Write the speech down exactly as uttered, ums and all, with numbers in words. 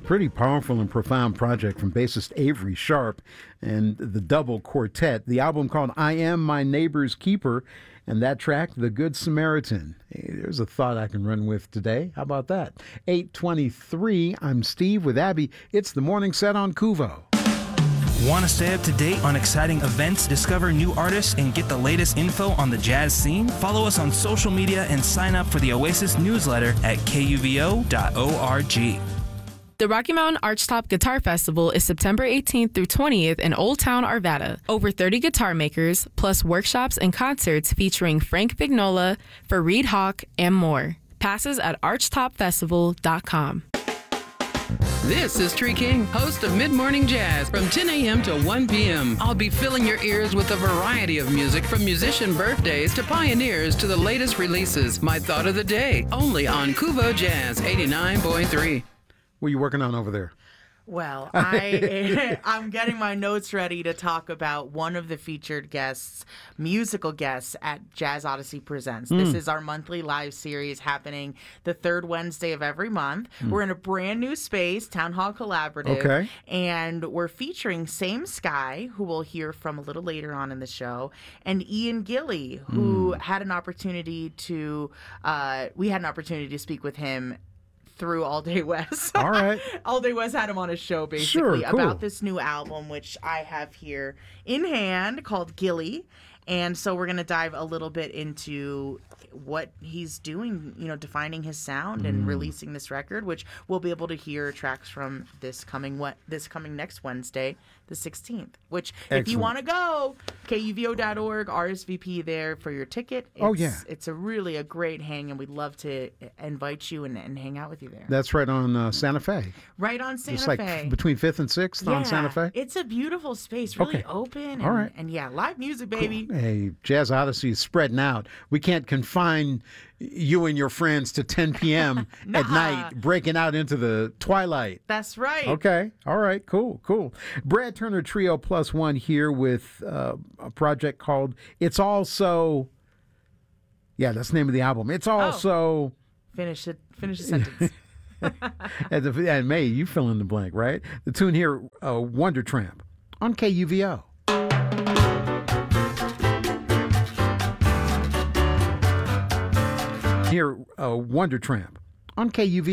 Pretty powerful and profound project from bassist Avery Sharp and the Double Quartet. The album called I Am My Neighbor's Keeper, and that track, The Good Samaritan. Hey, there's a thought I can run with today. How about that? eight twenty-three, I'm Steve with Abby. It's the morning set on Kuvo. Want to stay up to date on exciting events, discover new artists, and get the latest info on the jazz scene? Follow us on social media and sign up for the Oasis newsletter at K U V O dot org. The Rocky Mountain Archtop Guitar Festival is September eighteenth through twentieth in Old Town, Arvada. Over thirty guitar makers, plus workshops and concerts featuring Frank Vignola, Fareed Hawk, and more. Passes at archtop festival dot com. This is Tree King, host of Mid Morning Jazz from ten a.m. to one p.m. I'll be filling your ears with a variety of music from musician birthdays to pioneers to the latest releases. My thought of the day, only on Kuvo Jazz eighty-nine point three. What are you working on over there? Well, I, I'm getting my notes ready to talk about one of the featured guests, musical guests at Jazz Odyssey Presents. Mm. This is our monthly live series happening the third Wednesday of every month. Mm. We're in a brand new space, Town Hall Collaborative, okay. and we're featuring Same Sky, who we'll hear from a little later on in the show, and Ian Gilly, who mm. had an opportunity to, uh, we had an opportunity to speak with him through All Day West. All right. All Day West had him on a show, basically, sure, cool. about this new album, which I have here in hand, called Gilly. And so we're going to dive a little bit into what he's doing, you know, defining his sound and mm. releasing this record, which we'll be able to hear tracks from this coming what this coming next Wednesday, the sixteenth, which Excellent. If you want to go, K U V O dot org, R S V P there for your ticket. It's, oh, yeah. It's a really a great hang, and we'd love to invite you and, and hang out with you there. That's right on uh, Santa Fe. Right on Santa it's like Fe. F- between fifth and sixth yeah, on Santa Fe? It's a beautiful space, really okay. open. And, All right. And yeah, live music, baby. Cool. Hey, Jazz Odyssey is spreading out. We can't confine you and your friends to ten p.m. nah. at night, breaking out into the twilight. That's right. Okay. All right. Cool. Cool. Brad Turner Trio Plus One here with uh, a project called It's All So... Yeah, that's the name of the album. It's All oh. So... Finish it. Finish the sentence. and, the, and May, you fill in the blank, right? The tune here, uh, Wonder Tramp on K U V O. Here, uh, Wonder Tramp on K U V O.